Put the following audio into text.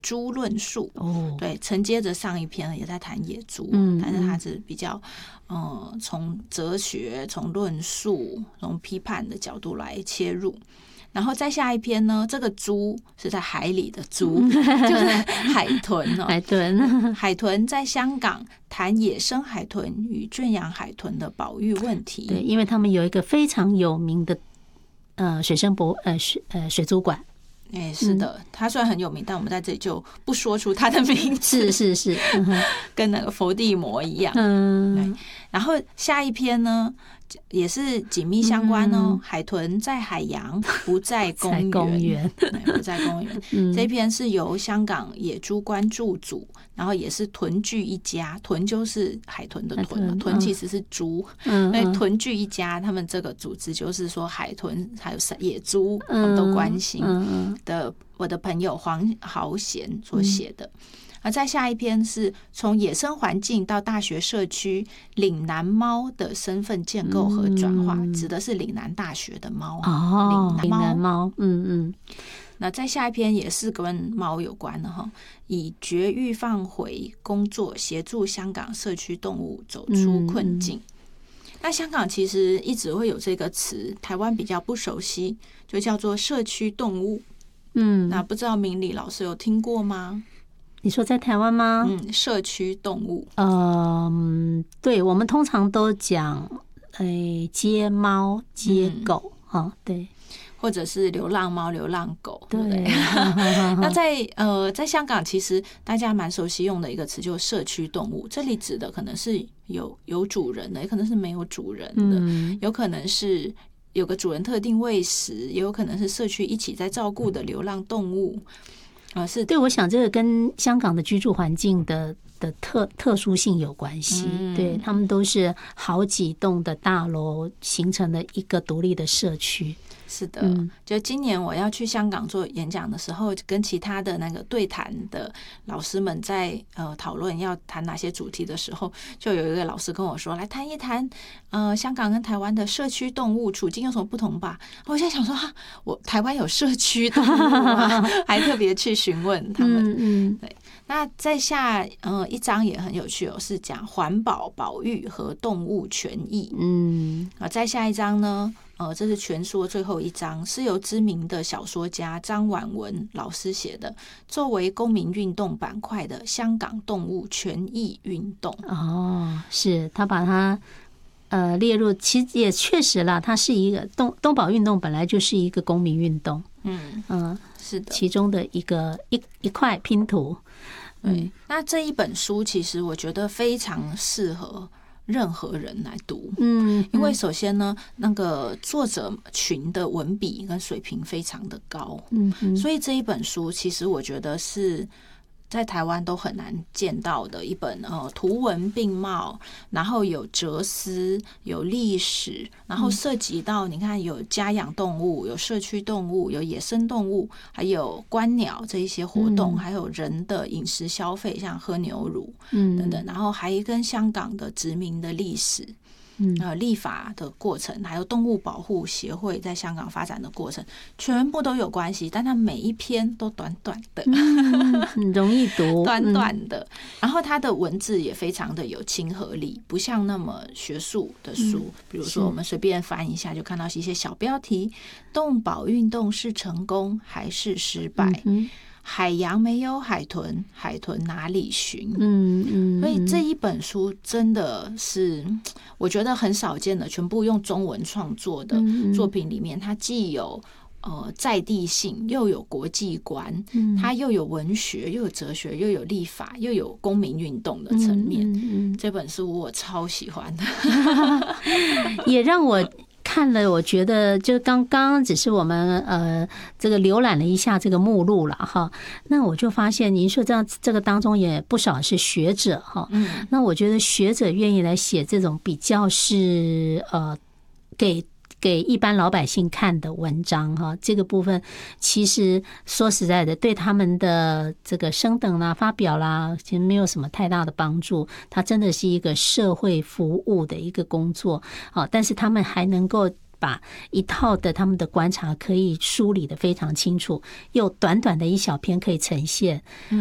猪论述，对，承接着上一篇也在谈野猪，但是它是比较从哲学、从论述、从批判的角度来切入。然后再下一篇呢，这个猪是在海里的猪，就是海豚哦。海豚在香港谈野生海豚与圈养海豚的保育问题。 对，因为他们有一个非常有名的水族馆。 是的，他虽然很有名，但我们在这里就不说出他的名字。 是， 跟那个伏地魔一样。然后下一篇呢，也是紧密相关哦。海豚在海洋，不在公园。不在公园。这一篇是由香港野猪关注组，然后也是豚聚一家，豚就是海豚的豚，豚其实是猪，所以豚聚一家，他们这个组织就是说海豚还有野猪他们都关心的。我的朋友黄豪贤所写的。再下一篇是从野生环境到大学社区岭南猫的身份建构和转化，指的是岭南大学的猫。 岭南猫。 那再下一篇也是跟猫有关的哈，以绝育放回工作协助香港社区动物走出困境。那香港其实一直会有这个词，台湾比较不熟悉，就叫做社区动物。那不知道明理老师有听过吗？ 你说在台湾吗？ 社区动物。 对，我们通常都讲接猫接狗。对， 或者是流浪猫流浪狗，对不对？ 那在香港其实大家蛮熟悉用的一个词就是社区动物，这里指的可能是有主人的，也可能是没有主人的，有可能是有个主人特定喂食，也有可能是社区一起在照顾的流浪动物。 对，我想这个跟香港的居住环境的特殊性有关系。对，他们都是好几栋的大楼形成了一个独立的社区。 是的，就今年我要去香港做演讲的时候，跟其他的那个对谈的老师们在讨论要谈哪些主题的时候，就有一个老师跟我说，来谈一谈香港跟台湾的社区动物处境有什么不同吧。我现在想说我台湾有社区动物吗？还特别去询问他们。对，那再下一章也很有趣哦，是讲环保保育和动物权益。再下一章呢，这是全书最后一章，是由知名的小说家张婉文老师写的，作为公民运动板块的香港动物权益运动。 是他把它列入，其实也确实啦，它是一个东宝运动本来就是一个公民运动。是的，其中的一块拼图。 那这一本书其实我觉得非常适合任何人来读。因为首先呢，那个作者群的文笔跟水平非常的高。所以这一本书其实我觉得是在台湾都很难见到的一本图文并茂，然后有哲思，有历史，然后涉及到你看有家养动物，有社区动物，有野生动物，还有观鸟这一些活动，还有人的饮食消费，像喝牛乳等等，然后还跟香港的殖民的历史。立法的过程，还有动物保护协会在香港发展的过程，全部都有关系，但它每一篇都短短的， 很容易读， 短短的。然后它的文字也非常的有亲和力，不像那么学术的书，比如说我们随便翻一下就看到一些小标题：动保运动是成功还是失败？海洋没有海豚，海豚哪里寻？所以这一本书真的是我觉得很少见的，全部用中文创作的作品里面，它既有在地性，又有国际观，它又有文学，又有哲学，又有立法，又有公民运动的层面。这本书我超喜欢的， 也让我看了，我觉得就刚刚只是我们这个浏览了一下这个目录了哈，那我就发现您说这个当中也不少是学者哈，那我觉得学者愿意来写这种比较是给一般老百姓看的文章哈，这个部分其实说实在的，对他们的这个升等啦、发表啦，其实没有什么太大的帮助。它真的是一个社会服务的一个工作，但是他们还能够把一套的他们的观察可以梳理的非常清楚，又短短的一小篇可以呈现。